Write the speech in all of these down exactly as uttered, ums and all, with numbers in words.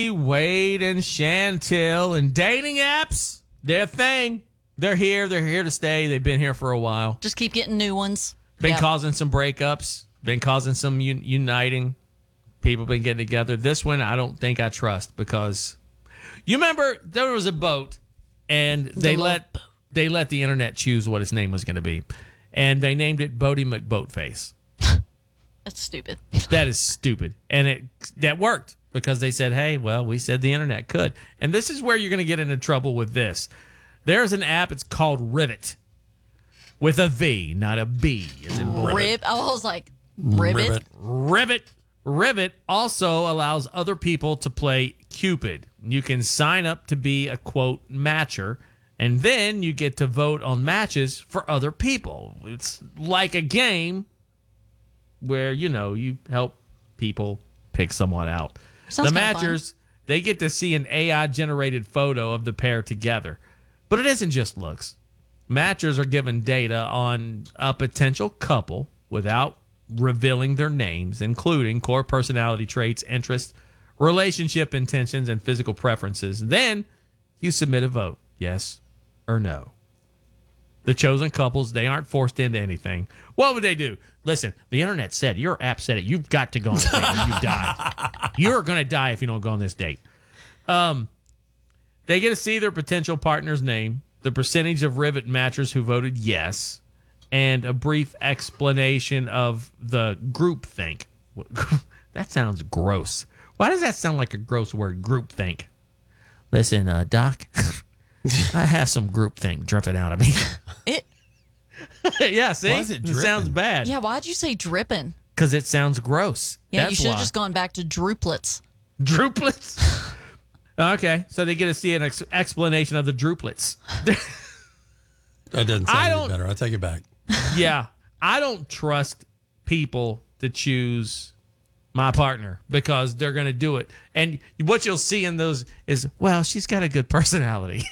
Wade and Chantel and dating apps, they're a thing. They're here. They're here to stay. They've been here for a while. Just keep getting new ones. Been Yep. causing some breakups. Been causing some un- uniting. People been getting together. This one, I don't think I trust because you remember there was a boat and they The let boat. they let the internet choose what its name was going to be, and they named it Bodie McBoatface. That's stupid. That is stupid, and it that worked because they said, "Hey, well, we said the internet could." And this is where you're going to get into trouble with this. There's an app. It's called Rivet, with a V, not a B, as in bullet. Rib. I was like, ribbit. Ribbit. Rivet. Rivet also allows other people to play Cupid. You can sign up to be a, quote, matcher, and then you get to vote on matches for other people. It's like a game where, you know, you help people pick someone out. Sounds the kinda fun. matchers, they get to see an A I-generated photo of the pair together. But it isn't just looks. Matchers are given data on a potential couple without revealing their names, including core personality traits, interests, relationship intentions, and physical preferences. Then you submit a vote, yes or no. The chosen couples, they aren't forced into anything. What would they do? Listen, the internet said, your app said it. You've got to go on this date or you die. You're going to die if you don't go on this date. Um, they get to see their potential partner's name, the percentage of Rivet matchers who voted yes, and a brief explanation of the groupthink. That sounds gross. Why does that sound like a gross word, groupthink? Listen, uh, Doc, I have some groupthink dripping out of me. It. Yeah, see? Why is it sounds dripping? bad. Yeah. Why'd you say dripping? Because it sounds gross. Yeah, That's you should have why. just gone back to druplets. Druplets? Okay, so they get to see an ex- explanation of the druplets. That doesn't I sound don't- any better. I take it back. Yeah, I don't trust people to choose my partner because they're going to do it. And what you'll see in those is, well, she's got a good personality.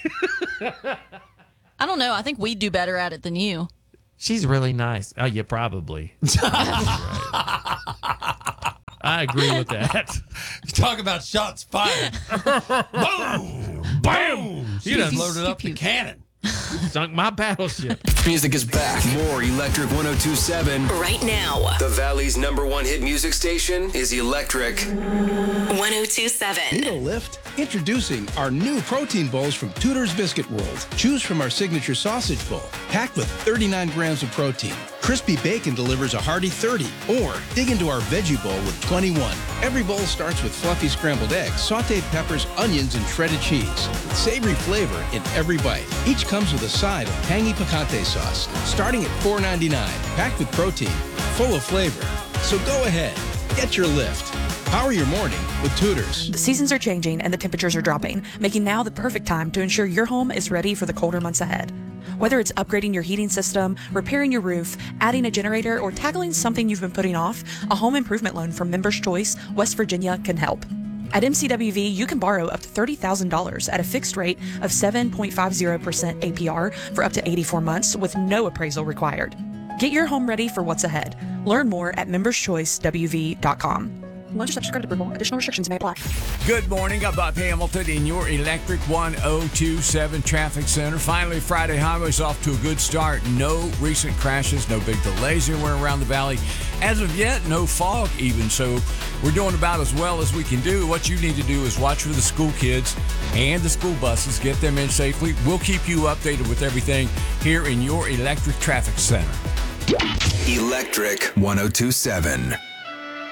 I don't know. I think we'd do better at it than you. She's really nice. Oh, yeah, probably. Right. I agree with that. Talk about shots fired. Boom! Bam! You You done just loaded up the pew, pew. cannon. Sunk my battleship. Music is back. More Electric one oh two point seven. Right now, The Valley's number one hit music station is Electric. one oh two point Need seven. a lift? Introducing our new protein bowls from Tudor's Biscuit World. Choose from our signature sausage bowl, packed with thirty-nine grams of protein. Crispy bacon delivers a hearty thirty. Or dig into our veggie bowl with twenty-one. Every bowl starts with fluffy scrambled eggs, sauteed peppers, onions, and shredded cheese. With savory flavor in every bite. Each comes with a side of tangy picante sauce, starting at four ninety-nine. Packed with protein, full of flavor. So go ahead, get your lift. Power your morning with Tudor's. The seasons are changing and the temperatures are dropping, making now the perfect time to ensure your home is ready for the colder months ahead. Whether it's upgrading your heating system, repairing your roof, adding a generator, or tackling something you've been putting off, a home improvement loan from Members Choice, West Virginia can help. At M C W V, you can borrow up to thirty thousand dollars at a fixed rate of seven point five zero percent A P R for up to eighty-four months with no appraisal required. Get your home ready for what's ahead. Learn more at members choice w v dot com. Lunch subject to credit approval. Additional restrictions may apply. Good morning. I'm Bob Hamilton in your Electric one oh two point seven Traffic Center. Finally, Friday highway's off to a good start. No recent crashes, no big delays anywhere around the valley. As of yet, no fog even. So we're doing about as well as we can do. What you need to do is watch for the school kids and the school buses. Get them in safely. We'll keep you updated with everything here in your Electric Traffic Center. Electric one oh two point seven.